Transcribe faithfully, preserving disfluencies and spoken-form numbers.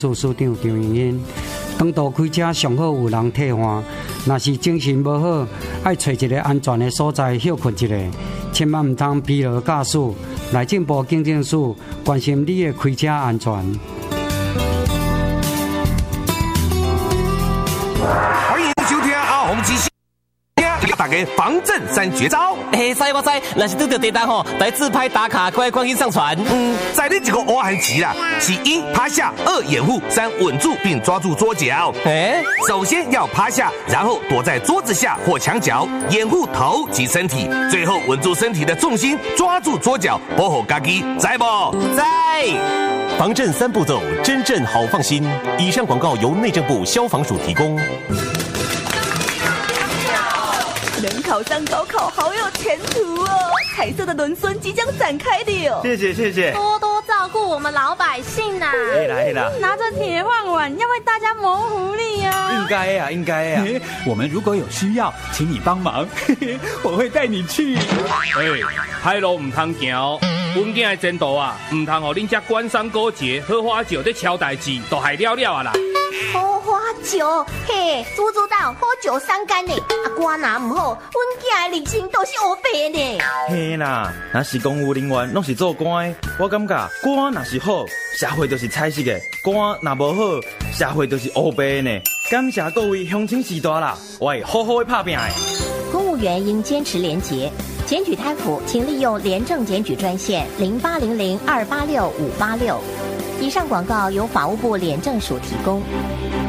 副市长张荣英，长途开车上好有人替换，若是精神无好，爱找一个安全的所在休困一下，千万唔通疲劳驾驶。内政部警政署关心你的开车安全。 欢迎收听阿红之声，大家防震三绝招。 嘿，知我知，若是拄到地震吼，来自拍打卡，快赶紧上传。 嗯，在你这个欧韩棋啦，是一趴下，二掩护，三稳住并抓住桌角。 哎， 首先要趴下，然后躲在桌子下或墙角，掩护头及身体，最后稳住身体的重心，抓住桌角，保护家己，知不？ 在。 防震三步骤，真正好放心。以上广告由内政部消防署提供。 能考上高考，好有前途哦！彩色的轮孙即将展开了。 谢谢谢谢， 多多照顾我们老百姓呐、啊！ 嘿啦嘿啦， 拿着铁饭碗要为大家谋福利啊！ 应该呀、啊、应该呀、啊。 我们如果有需要，请你帮忙，我会带你去。 哎，海路唔通行，阮囝的前途啊，唔通互恁遮官商勾结、好花酒在敲代志，都害了了啊啦！ 好花酒，嘿，猪猪岛好酒伤肝呢，啊，肝若唔好，阮囝的人生都是黑白呢。 嘿啦，若是公务人员拢是做官的，我感觉官若是好，社会就是彩色的；官若无好，社会就是黑白的呢。感谢各位乡亲时代啦，我会好好的拍拼的。 公务员应坚持廉洁，检举贪腐，请利用廉政检举专线零八零零二八六五八六。以上广告由法务部廉政署提供。